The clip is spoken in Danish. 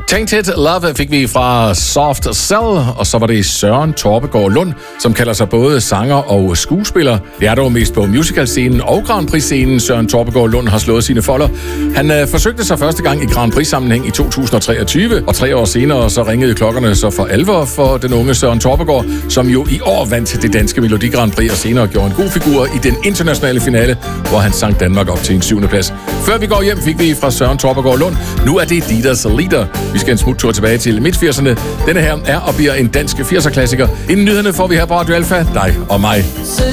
Tainted Love fik vi fra Soft Cell, og så var det Søren Torpegaard Lund, som kalder sig både sanger og skuespiller. Det er dog mest på musicalscenen og Grand Prix-scenen, Søren Torpegaard Lund har slået sine folder. Han forsøgte sig første gang i Grand Prix-sammenhæng i 2023, og 3 år senere så ringede klokkerne så for alvor for den unge Søren Torpegaard, som jo i år vandt det danske Melodi Grand Prix og senere gjorde en god figur i den internationale finale, hvor han sang Danmark op til en 7. plads. Før vi går hjem, fik vi fra Søren Torpegaard Lund. Nu er det Dieters Leader. Vi skal en smuttur tilbage til midt-80'erne. Denne her er og bliver en dansk 80'er-klassiker. Inden nyhederne får vi her på Radio Alfa, dig og mig.